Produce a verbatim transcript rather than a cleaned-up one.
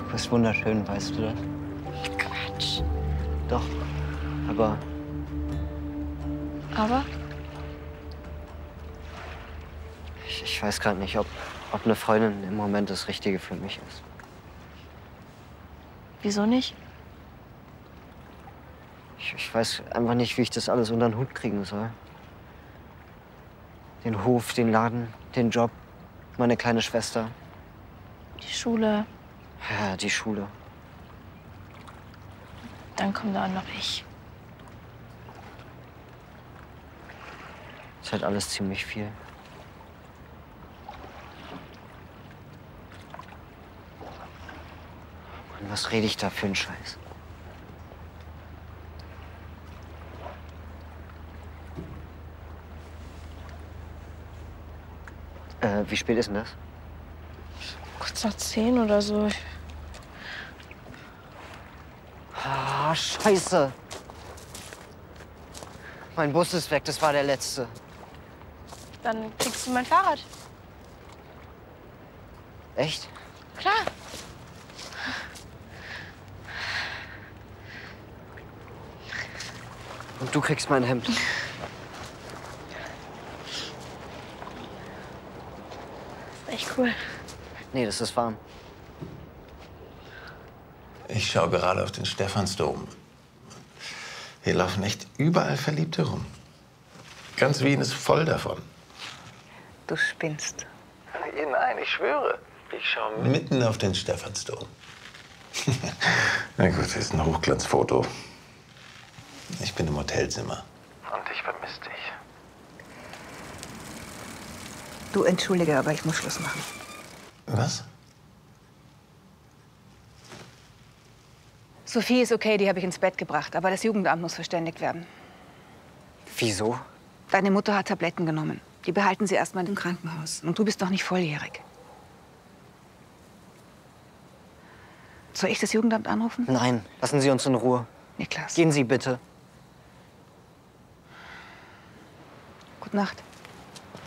Du bist wunderschön, weißt du das? Quatsch. Doch, aber... Aber? Ich, ich weiß gerade nicht, ob, ob eine Freundin im Moment das Richtige für mich ist. Wieso nicht? Ich, ich weiß einfach nicht, wie ich das alles unter den Hut kriegen soll. Den Hof, den Laden, den Job, meine kleine Schwester. Die Schule. Ja, die Schule. Dann kommt da auch noch ich. Ist halt alles ziemlich viel. Mann, was rede ich da für einen Scheiß? Äh, wie spät ist denn das? Kurz nach zehn oder so. Ah, Scheiße. Mein Bus ist weg, das war der letzte. Dann kriegst du mein Fahrrad. Echt? Klar. Und du kriegst mein Hemd. Ist echt cool. Nee, das ist warm. Ich schaue gerade auf den Stephansdom. Hier laufen echt überall Verliebte rum. Ganz Wien ist voll davon. Du spinnst. Nein, ich schwöre. Ich schaue mitten auf den Stephansdom. Na gut, das ist ein Hochglanzfoto. Ich bin im Hotelzimmer. Und ich vermisse dich. Du entschuldige, aber ich muss Schluss machen. Was? Sophie ist okay, die habe ich ins Bett gebracht. Aber das Jugendamt muss verständigt werden. Wieso? Deine Mutter hat Tabletten genommen. Die behalten sie erst mal im Krankenhaus. Und du bist noch nicht volljährig. Soll ich das Jugendamt anrufen? Nein, lassen Sie uns in Ruhe. Niklas. Gehen Sie bitte. Gute Nacht.